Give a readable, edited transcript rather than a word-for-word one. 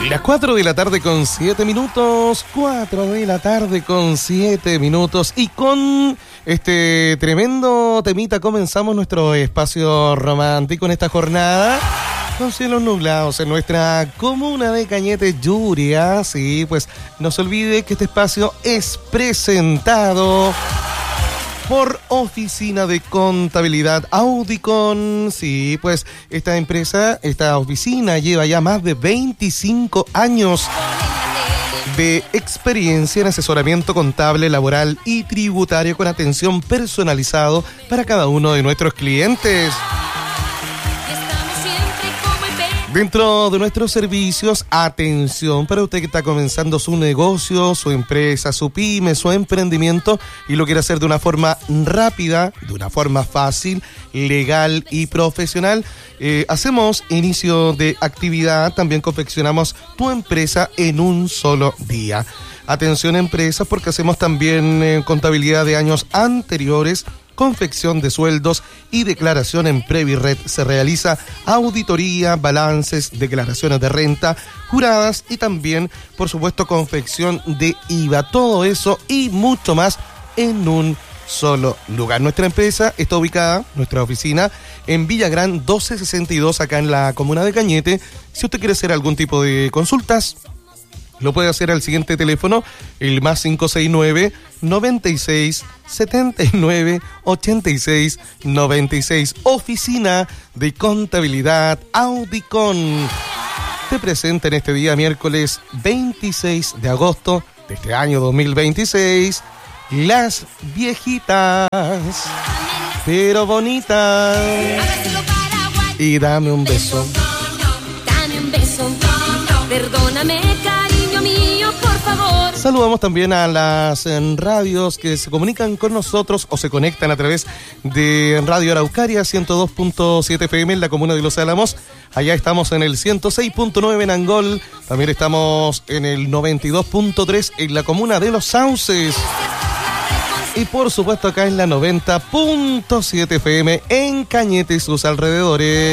Las 4 de la tarde con 7 minutos, 4 de la tarde con 7 minutos, y con este tremendo temita comenzamos nuestro espacio romántico en esta jornada, con cielos nublados en nuestra comuna de Cañete, lluvia. Sí, pues no se olvide que este espacio es presentado por Oficina de Contabilidad Audicon. Sí, pues esta oficina lleva ya más de 25 años de experiencia en asesoramiento contable, laboral y tributario, con atención personalizado para cada uno de nuestros clientes. Dentro de nuestros servicios, atención para usted que está comenzando su negocio, su empresa, su pyme, su emprendimiento y lo quiere hacer de una forma rápida, de una forma fácil, legal y profesional. Hacemos inicio de actividad, también confeccionamos tu empresa en un solo día. Atención empresas, porque hacemos también contabilidad de años anteriores, confección de sueldos y declaración en Previred. Se realiza auditoría, balances, declaraciones de renta, juradas y también, por supuesto, confección de IVA. Todo eso y mucho más en un solo lugar. Nuestra empresa está ubicada, nuestra oficina, en Villagrán 1262, acá en la comuna de Cañete. Si usted quiere hacer algún tipo de consultas, lo puede hacer al siguiente teléfono, el más 569 96 79 86 96. Oficina de Contabilidad Audicon te presenta en este día, miércoles 26 de agosto de este año 2026, las viejitas, pero bonitas. Y dame un beso. Dame un beso. Perdóname, cariño mío, por favor. Saludamos también a las radios que se comunican con nosotros o se conectan a través de Radio Araucaria 102.7 FM en la comuna de Los Álamos. Allá estamos en el 106.9 en Angol. También estamos en el 92.3 en la comuna de Los Sauces. Y por supuesto acá en la 90.7 FM en Cañete y sus alrededores.